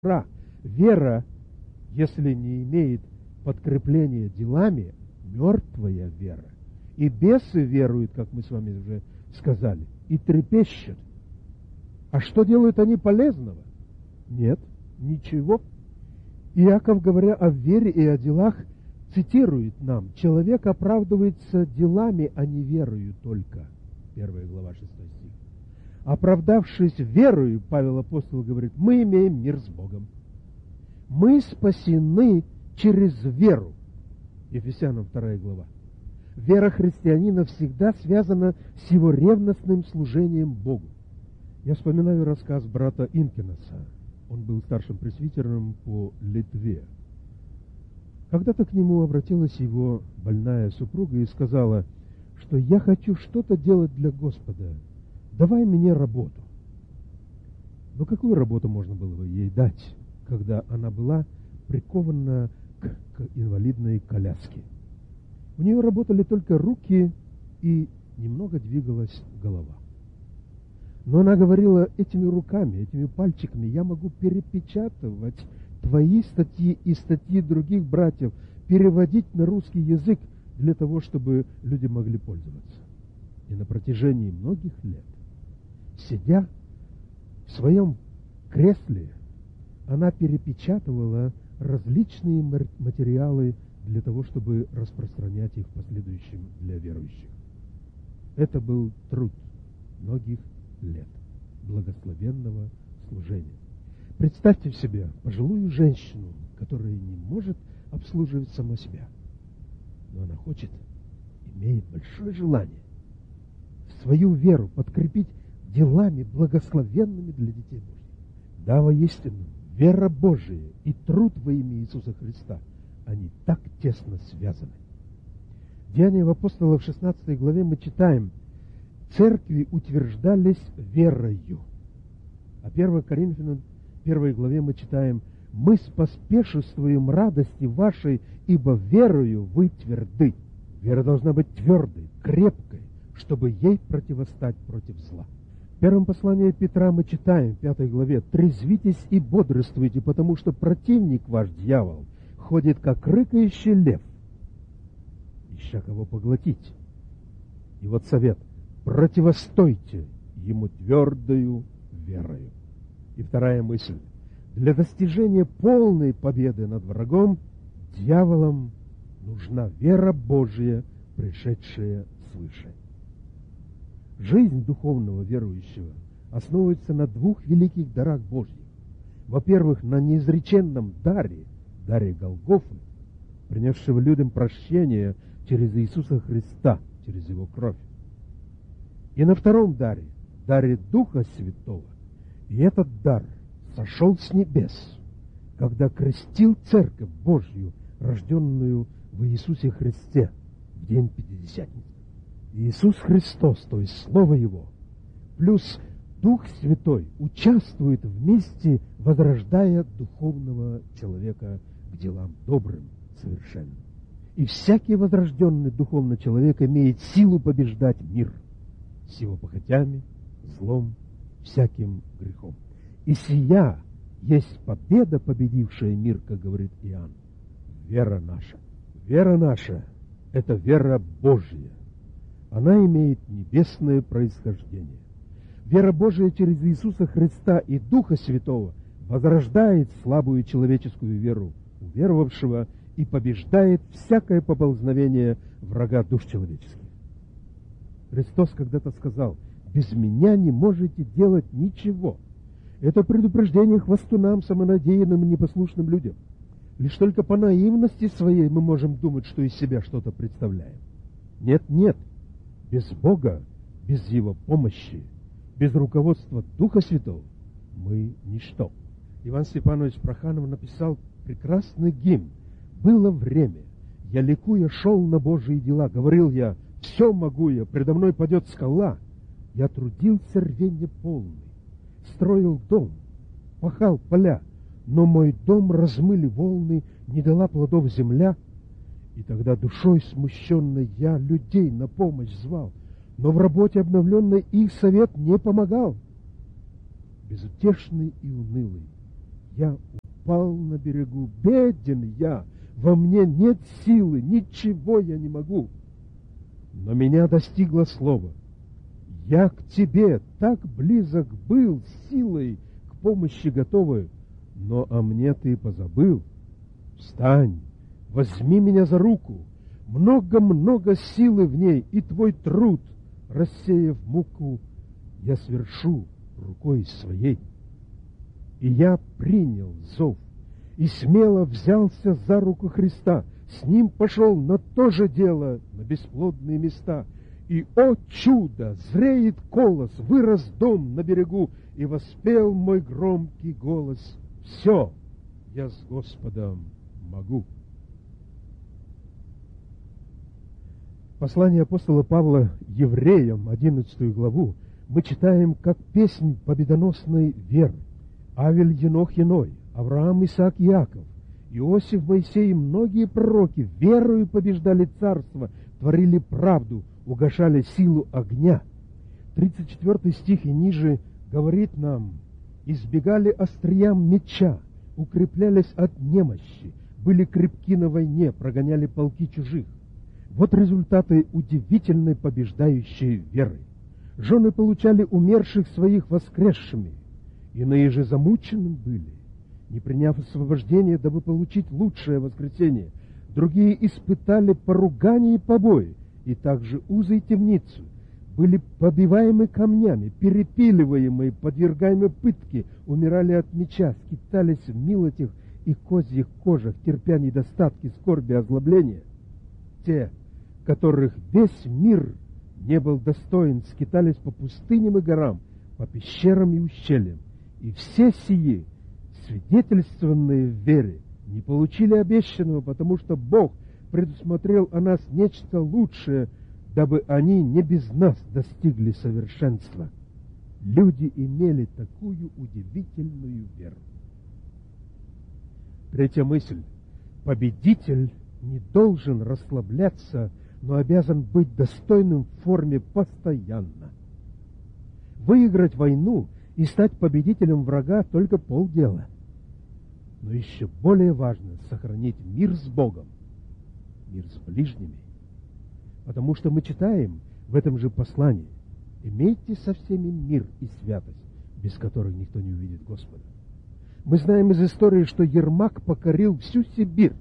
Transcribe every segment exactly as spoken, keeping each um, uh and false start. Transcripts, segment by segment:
Вера, вера, если не имеет подкрепления делами, мертвая вера. И бесы веруют, как мы с вами уже сказали, и трепещут. А что делают они полезного? Нет, ничего. Иаков, говоря о вере и о делах, цитирует нам: человек оправдывается делами, а не верою только. Первая глава, шестой стих. Оправдавшись верою, Павел апостол говорит, мы имеем мир с Богом. Мы спасены через веру. Ефесянам вторая глава. Вера христианина всегда связана с его ревностным служением Богу. Я вспоминаю рассказ брата Инкинаса. Он был старшим пресвитером по Литве. Когда-то к нему обратилась его больная супруга и сказала, что я хочу что-то делать для Господа. Давай мне работу. Но какую работу можно было бы ей дать, когда она была прикована к, к инвалидной коляске? У нее работали только руки и немного двигалась голова. Но она говорила, этими руками, этими пальчиками я могу перепечатывать твои статьи и статьи других братьев, переводить на русский язык для того, чтобы люди могли пользоваться. И на протяжении многих лет, сидя в своем кресле, она перепечатывала различные материалы для того, чтобы распространять их в последующем для верующих. Это был труд многих лет благословенного служения. Представьте себе пожилую женщину, которая не может обслуживать сама себя, но она хочет, имеет большое желание свою веру подкрепить делами благословенными для детей Божьих. Да, воистину, вера Божия и труд во имя Иисуса Христа, они так тесно связаны. Деяния апостолов в шестнадцатой главе мы читаем, церкви утверждались верою. А первое Коринфянам первой главе мы читаем, мы споспешествуем радости вашей, ибо верою вы тверды. Вера должна быть твердой, крепкой, чтобы ей противостать против зла. В первом послании Петра мы читаем, в пятой главе, «Трезвитесь и бодрствуйте, потому что противник ваш, дьявол, ходит, как рыкающий лев, ища кого поглотить». И вот совет: противостойте ему твердою верою. И вторая мысль: для достижения полной победы над врагом, дьяволом, нужна вера Божия, пришедшая свыше. Жизнь духовного верующего основывается на двух великих дарах Божьих. Во-первых, на неизреченном даре, даре Голгофы, принесшего людям прощение через Иисуса Христа, через Его кровь. И на втором даре, даре Духа Святого. И этот дар сошел с небес, когда крестил Церковь Божью, рожденную в Иисусе Христе, в день Пятидесятницы. Иисус Христос, то есть Слово Его, плюс Дух Святой участвует вместе, возрождая духовного человека к делам добрым, совершенным. И всякий возрожденный духовный человек имеет силу побеждать мир с его похотями, злом, всяким грехом. И сия есть победа, победившая мир, как говорит Иоанн. Вера наша. Вера наша – это вера Божья. Она имеет небесное происхождение. Вера Божия через Иисуса Христа и Духа Святого возрождает слабую человеческую веру уверовавшего и побеждает всякое поползновение врага душ человеческих. Христос когда-то сказал: без меня не можете делать ничего. Это предупреждение хвастунам, самонадеянным и непослушным людям. Лишь только по наивности своей мы можем думать, что из себя что-то представляем. Нет, нет. Без Бога, без Его помощи, без руководства Духа Святого мы ничто. Иван Степанович Проханов написал прекрасный гимн. «Было время, я ликуя шел на Божьи дела, говорил я, все могу я, предо мной падет скала. Я трудился рвенье полный, строил дом, пахал поля, но мой дом размыли волны, не дала плодов земля. И тогда душой смущенной я людей на помощь звал, но в работе обновленной их совет не помогал. Безутешный и унылый, Я упал на берегу, беден я, во мне нет силы, ничего я не могу. Но меня достигло слово. Я к тебе так близок был, силой к помощи готовы, но о мне ты позабыл. Встань, возьми меня за руку, много-много силы в ней, и твой труд, рассеяв муку, я свершу рукой своей. И я принял зов, и смело взялся за руку Христа, с ним пошел на то же дело, на бесплодные места. И, о чудо, зреет колос, вырос дом на берегу, и воспел мой громкий голос: все, я с Господом могу. Послание апостола Павла евреям, одиннадцатую главу, мы читаем как песнь победоносной веры. Авель, Енох, Еной, Авраам, Исаак, Иаков, Иосиф, Моисей и многие пророки верою побеждали царство, творили правду, угашали силу огня. тридцать четвёртый стих и ниже говорит нам: избегали остриям меча, укреплялись от немощи, были крепки на войне, прогоняли полки чужих. Вот результаты удивительной побеждающей веры. Жены получали умерших своих воскресшими, иные же замучены были, не приняв освобождение, дабы получить лучшее воскресение. Другие испытали поругание и побои, и также узы и темницу, были побиваемы камнями, перепиливаемы, подвергаемы пытке, умирали от меча, скитались в милотях и козьих кожах, терпя недостатки, скорби, озлобления. Те, которых весь мир не был достоин, скитались по пустыням и горам, по пещерам и ущельям, и все сии, свидетельствованные в вере, не получили обещанного, потому что Бог предусмотрел о нас нечто лучшее, дабы они не без нас достигли совершенства. Люди имели такую удивительную веру. Третья мысль. Победитель не должен расслабляться, но обязан быть достойным в форме постоянно. Выиграть войну и стать победителем врага — только полдела. Но еще более важно сохранить мир с Богом, мир с ближними. Потому что мы читаем в этом же послании: «Имейте со всеми мир и святость, без которых никто не увидит Господа». Мы знаем из истории, что Ермак покорил всю Сибирь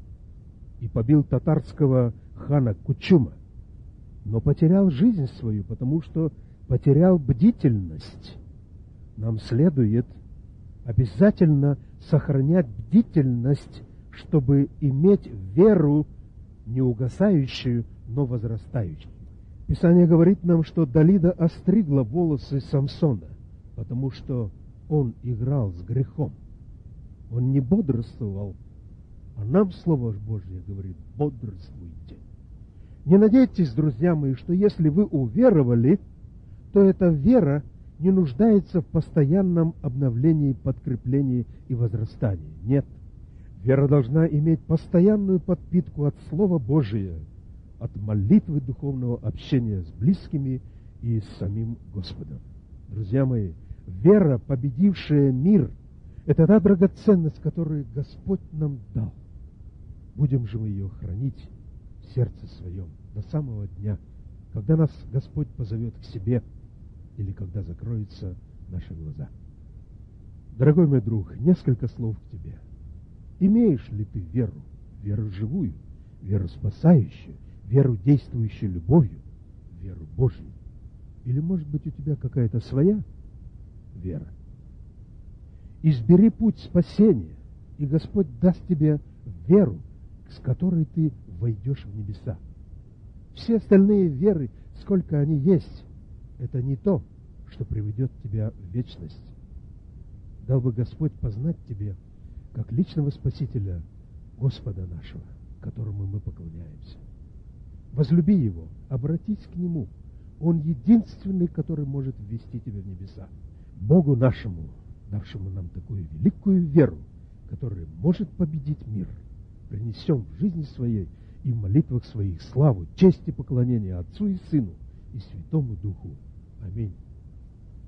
и побил татарского хана Кучума, но потерял жизнь свою, потому что потерял бдительность. Нам следует обязательно сохранять бдительность, чтобы иметь веру не угасающую, но возрастающую. Писание говорит нам, что Далида остригла волосы Самсона, потому что он играл с грехом. Он не бодрствовал, а нам Слово Божье говорит: бодрствуйте. Не надейтесь, друзья мои, что если вы уверовали, то эта вера не нуждается в постоянном обновлении, подкреплении и возрастании. Нет. Вера должна иметь постоянную подпитку от Слова Божия, от молитвы, духовного общения с близкими и с самим Господом. Друзья мои, вера, победившая мир, это та драгоценность, которую Господь нам дал. Будем же мы ее хранить в сердце своем до самого дня, когда нас Господь позовет к себе или когда закроются наши глаза. Дорогой мой друг, несколько слов к тебе. Имеешь ли ты веру, веру живую, веру спасающую, веру, действующую любовью, веру Божью? Или, может быть, у тебя какая-то своя вера? Избери путь спасения, и Господь даст тебе веру, с которой ты войдешь в небеса. Все остальные веры, сколько они есть, это не то, что приведет тебя в вечность. Дал бы Господь познать тебе как личного Спасителя, Господа нашего, которому мы поклоняемся. Возлюби Его, обратись к Нему. Он единственный, который может ввести тебя в небеса. Богу нашему, давшему нам такую великую веру, которая может победить мир, принесем в жизни своей и в молитвах своих славу, честь и поклонение Отцу и Сыну и Святому Духу. Аминь.